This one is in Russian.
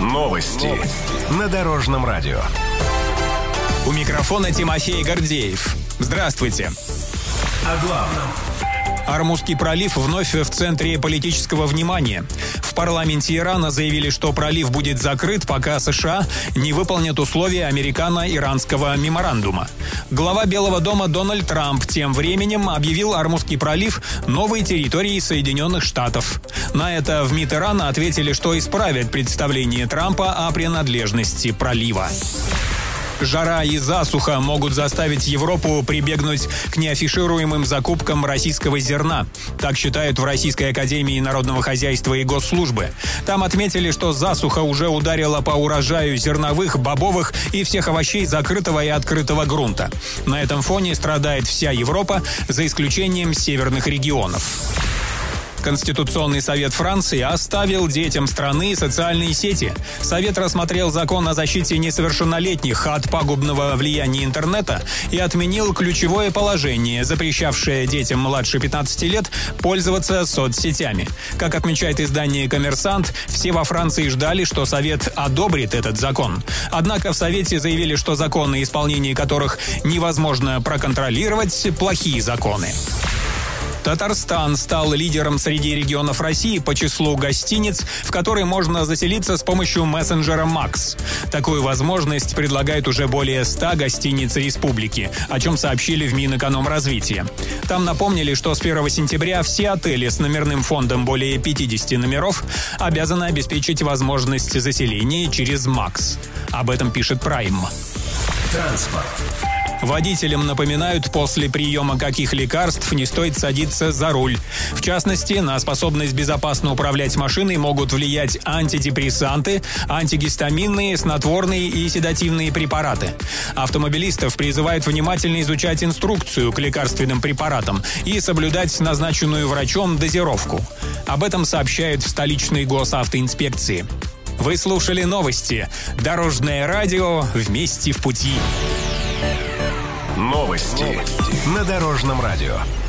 Новости на Дорожном радио. У микрофона Тимофей Гордеев. Здравствуйте. О главном. Ормузский пролив вновь в центре политического внимания. В парламенте Ирана заявили, что пролив будет закрыт, пока США не выполнят условия американо-иранского меморандума. Глава Белого дома Дональд Трамп тем временем объявил Ормузский пролив новой территорией Соединенных Штатов. На это в МИД Ирана ответили, что исправят представление Трампа о принадлежности пролива. Жара и засуха могут заставить Европу прибегнуть к неафишируемым закупкам российского зерна. Так считают в Российской академии народного хозяйства и госслужбы. Там отметили, что засуха уже ударила по урожаю зерновых, бобовых и всех овощей закрытого и открытого грунта. На этом фоне страдает вся Европа, за исключением северных регионов. Конституционный совет Франции оставил детям страны социальные сети. Совет рассмотрел закон о защите несовершеннолетних от пагубного влияния интернета и отменил ключевое положение, запрещавшее детям младше 15 лет пользоваться соцсетями. Как отмечает издание «Коммерсант», все во Франции ждали, что Совет одобрит этот закон. Однако в Совете заявили, что законы, исполнение которых невозможно проконтролировать, плохие законы. Татарстан стал лидером среди регионов России по числу гостиниц, в которые можно заселиться с помощью мессенджера Max. Такую возможность предлагают уже более 100 гостиниц республики, о чем сообщили в Минэкономразвития. Там напомнили, что с 1 сентября все отели с номерным фондом более 50 номеров обязаны обеспечить возможность заселения через Max. Об этом пишет Prime. Транспорт. Водителям напоминают, после приема каких лекарств не стоит садиться за руль. В частности, на способность безопасно управлять машиной могут влиять антидепрессанты, антигистаминные, снотворные и седативные препараты. Автомобилистов призывают внимательно изучать инструкцию к лекарственным препаратам и соблюдать назначенную врачом дозировку. Об этом сообщают в столичной госавтоинспекции. Вы слушали новости. Дорожное радио «Вместе в пути». Новости на Дорожном радио.